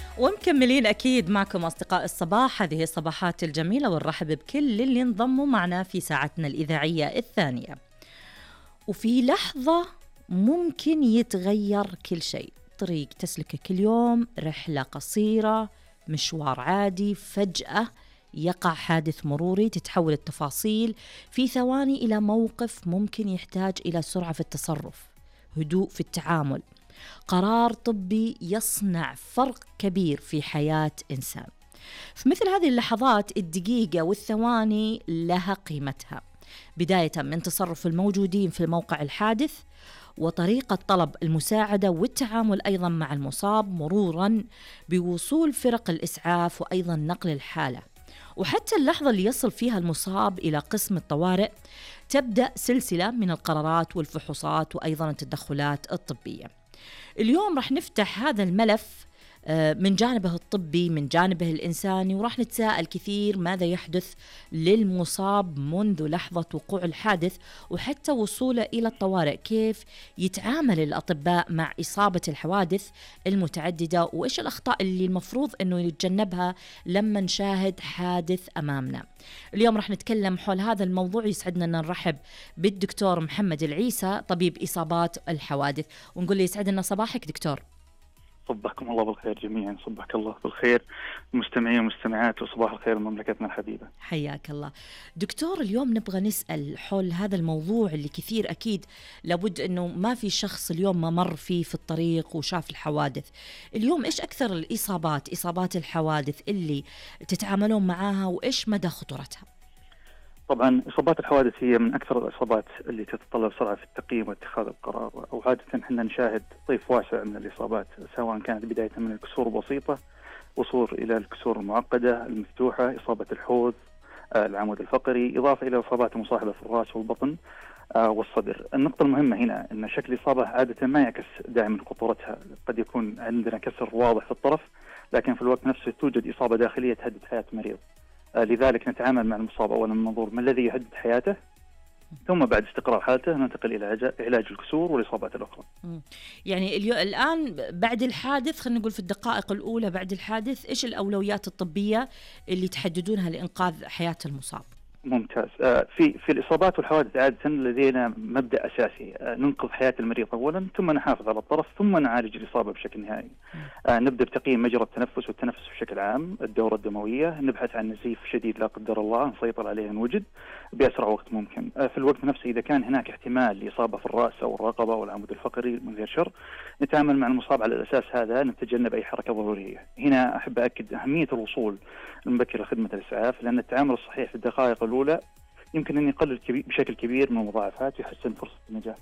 ومكملين أكيد معكم أصدقاء الصباح، هذه الصباحات الجميلة، ونرحب بكل اللي انضموا معنا في ساعتنا الإذاعية الثانية. وفي لحظة ممكن يتغير كل شيء، طريق تسلكه كل يوم، رحلة قصيرة، مشوار عادي، فجأة يقع حادث مروري تتحول التفاصيل في ثواني إلى موقف ممكن يحتاج إلى سرعة في التصرف، هدوء في التعامل، قرار طبي يصنع فرق كبير في حياة إنسان. في مثل هذه اللحظات الدقيقة والثواني لها قيمتها، بداية من تصرف الموجودين في موقع الحادث وطريقة طلب المساعدة والتعامل أيضا مع المصاب، مرورا بوصول فرق الإسعاف وأيضا نقل الحالة، وحتى اللحظة اللي يصل فيها المصاب إلى قسم الطوارئ تبدأ سلسلة من القرارات والفحوصات وأيضا التدخلات الطبية. اليوم راح نفتح هذا الملف من جانبه الطبي، من جانبه الإنساني، وراح نتساءل كثير ماذا يحدث للمصاب منذ لحظة وقوع الحادث وحتى وصوله إلى الطوارئ، كيف يتعامل الأطباء مع إصابة الحوادث المتعددة، وإيش الأخطاء اللي المفروض أنه يتجنبها لما نشاهد حادث أمامنا. اليوم راح نتكلم حول هذا الموضوع. يسعدنا أن نرحب بالدكتور محمد العيسى، طبيب إصابات الحوادث، ونقول لي يسعدنا صباحك دكتور. صبحكم الله بالخير جميعا، صبحك الله بالخير مستمعين ومستمعات، وصباح الخير مملكتنا الحبيبة. حياك الله دكتور. اليوم نبغى نسأل حول هذا الموضوع اللي كثير أكيد لابد أنه ما في شخص اليوم ما مر فيه في الطريق وشاف الحوادث. اليوم إيش أكثر إصابات الحوادث اللي تتعاملون معاها وإيش مدى خطورتها؟ طبعا إصابات الحوادث هي من أكثر الإصابات اللي تتطلب سرعة في التقييم واتخاذ القرار، وعادة احنا نشاهد طيف واسع من الإصابات، سواء كانت بداية من الكسور البسيطة وصول إلى الكسور المعقدة المفتوحة، إصابة الحوض، العمود الفقري، إضافة إلى إصابات مصاحبة في الرأس والبطن والصدر. النقطة المهمة هنا أن شكل الإصابة عادة ما يعكس دائما خطورتها، قد يكون عندنا كسر واضح في الطرف لكن في الوقت نفسه توجد إصابة داخلية تهدد حياة المريض. لذلك نتعامل مع المصاب أولا من منظور ما الذي يهدد حياته، ثم بعد استقرار حالته ننتقل إلى علاج الكسور والإصابات الأخرى. يعني الآن بعد الحادث، خلينا نقول في الدقائق الأولى بعد الحادث، إيش الأولويات الطبية اللي تحددونها لإنقاذ حياة المصاب؟ ممتاز. في الإصابات والحوادث عادة لدينا مبدأ أساسي، ننقذ حياة المريض أولا، ثم نحافظ على الطرف، ثم نعالج الإصابة بشكل نهائي. نبدأ بتقييم مجرى التنفس والتنفس بشكل عام، الدورة الدموية، نبحث عن نزيف شديد لا قدر الله نسيطر عليه إن وجد بأسرع وقت ممكن. في الوقت نفسه إذا كان هناك احتمال لإصابة في الرأس أو الرقبة أو العمود الفقري من غير شر، نتعامل مع المصاب على الأساس هذا، نتجنب أي حركة ضرورية. هنا أحب أكد أهمية الوصول المبكر لخدمة الإسعاف، لأن التعامل الصحيح في الدقائق الأولى يمكن أن يقلل بشكل كبير من المضاعفات ويحسن فرصة النجاة.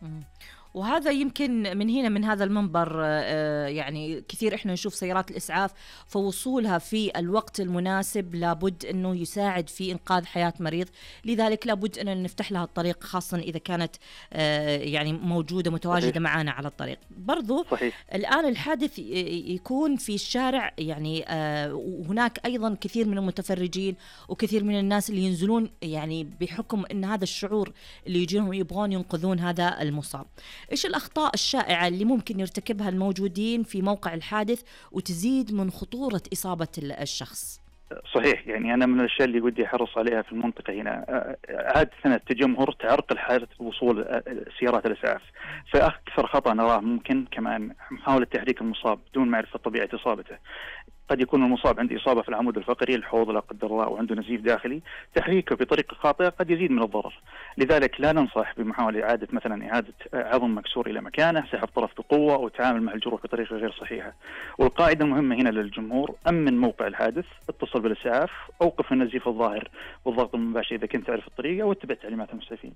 وهذا يمكن من هنا من هذا المنبر يعني كثير إحنا نشوف سيارات الإسعاف، فوصولها في الوقت المناسب لابد أنه يساعد في إنقاذ حياة مريض، لذلك لابد أن نفتح لها الطريق، خاصة إذا كانت يعني موجودة متواجدة صحيح. معنا على الطريق برضو صحيح. الآن الحادث يكون في الشارع، يعني وهناك أيضا كثير من المتفرجين وكثير من الناس اللي ينزلون يعني بحكم أن هذا الشعور اللي يجيهم يبغون ينقذون هذا المصاب. إيش الأخطاء الشائعة اللي ممكن يرتكبها الموجودين في موقع الحادث وتزيد من خطورة إصابة الشخص؟ صحيح، يعني أنا من الأشياء اللي ودي أحرص عليها في المنطقة هنا، عادة التجمهر تعرقل حالة وصول سيارات الإسعاف، فأكثر خطأ نراه ممكن كمان محاولة تحريك المصاب دون معرفة طبيعة إصابته. قد يكون المصاب عنده إصابة في العمود الفقري، الحوض لا قدر الله، وعنده نزيف داخلي، تحريكه بطريقة خاطئة قد يزيد من الضرر. لذلك لا ننصح بمحاولة إعادة مثلا إعادة عظم مكسور إلى مكانه، سحب طرف بقوة والتعامل مع الجروح بطريقة غير صحيحة. والقاعدة المهمة هنا للجمهور: أمن موقع الحادث، اتصل بالإسعاف، أوقف النزيف الظاهر والضغط المباشر إذا كنت تعرف الطريقة، واتبع تعليمات المسعفين.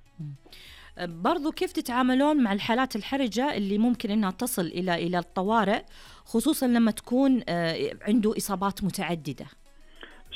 برضو كيف تتعاملون مع الحالات الحرجة اللي ممكن أنها تصل إلى الطوارئ، خصوصا لما تكون عنده إصابات متعددة؟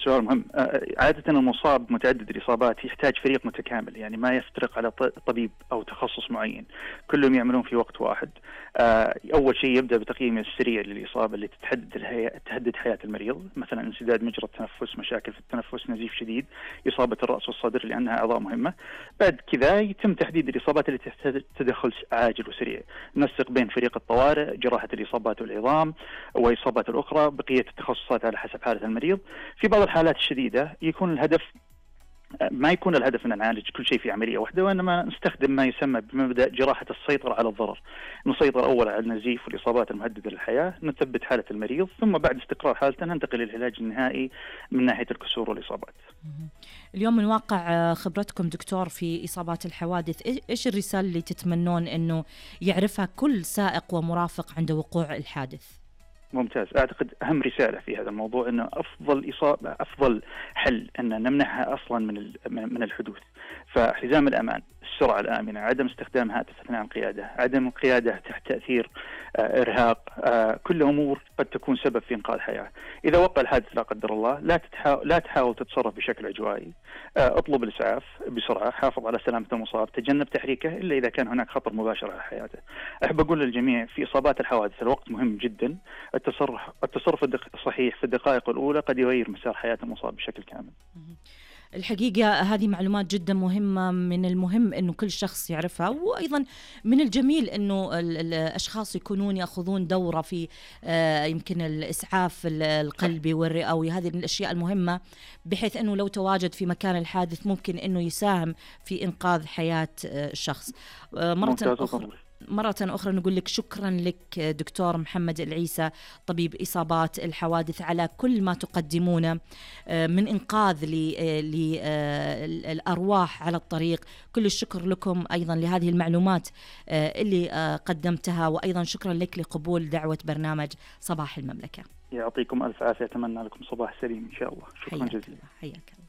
السؤال مهم. عادة المصاب متعدد الإصابات يحتاج فريق متكامل، يعني ما يفترق على طبيب أو تخصص معين، كلهم يعملون في وقت واحد. أول شيء يبدأ بتقييم السريع للإصابة اللي تهدد حياة المريض، مثلا انسداد مجرى التنفس، مشاكل في التنفس، نزيف شديد، إصابة الرأس والصدر لأنها أعضاء مهمة. بعد كذا يتم تحديد الإصابات اللي تحتاج تدخل عاجل وسريع، ننسق بين فريق الطوارئ، جراحة الإصابات والعظام وإصابات الأخرى، بقية التخصصات على حسب حالة المريض. في بعض الحالات الشديدة ما يكون الهدف أن نعالج كل شيء في عملية واحدة، وإنما نستخدم ما يسمى بمبدأ جراحة السيطرة على الضرر. نسيطر أولا على النزيف والإصابات المهددة للحياة، نثبت حالة المريض، ثم بعد استقرار حالته ننتقل للعلاج النهائي من ناحية الكسور والإصابات. اليوم من واقع خبرتكم دكتور في إصابات الحوادث، إيش الرسالة اللي تتمنون أنه يعرفها كل سائق ومرافق عند وقوع الحادث؟ ممتاز. أعتقد أهم رسالة في هذا الموضوع أنه أفضل حل أن نمنعها أصلا من الحدوث. فحزام الأمان، السرعة الآمنة، عدم استخدام هاتف أثناء القيادة، عدم القيادة تحت تأثير إرهاق، كل أمور قد تكون سبب في إنقاذ حياة. إذا وقع الحادث لا قدر الله لا تحاول تتصرف بشكل عشوائي، اطلب الإسعاف بسرعة، حافظ على سلامة المصاب، تجنب تحريكه إلا إذا كان هناك خطر مباشر على حياته. أحب أقول للجميع في إصابات الحوادث الوقت مهم جدا، التصرف الصحيح في الدقائق الأولى قد يغير مسار حياة المصاب بشكل كامل. الحقيقة هذه معلومات جدا مهمة، من المهم أنه كل شخص يعرفها، وأيضا من الجميل أنه الأشخاص يكونون يأخذون دورة في يمكن الإسعاف القلبي والرئوي. هذه من الأشياء المهمة، بحيث أنه لو تواجد في مكان الحادث ممكن أنه يساهم في إنقاذ حياة الشخص. مرة أخرى نقول لك شكرا لك دكتور محمد العيسى، طبيب إصابات الحوادث، على كل ما تقدمونه من إنقاذ للأرواح على الطريق. كل الشكر لكم أيضا لهذه المعلومات اللي قدمتها، وأيضا شكرا لك لقبول دعوة برنامج صباح المملكة. يعطيكم ألف عافية، أتمنى لكم صباح سليم إن شاء الله. شكرا جزيلا. حياك الله.